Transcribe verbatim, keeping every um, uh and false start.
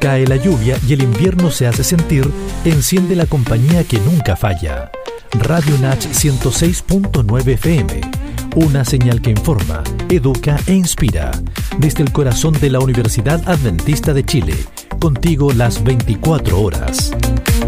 Cae la lluvia y el invierno se hace sentir, enciende la compañía que nunca falla. Radio Nach ciento seis punto nueve F M. Una señal que informa, educa e inspira. Desde el corazón de la Universidad Adventista de Chile. Contigo las veinticuatro horas.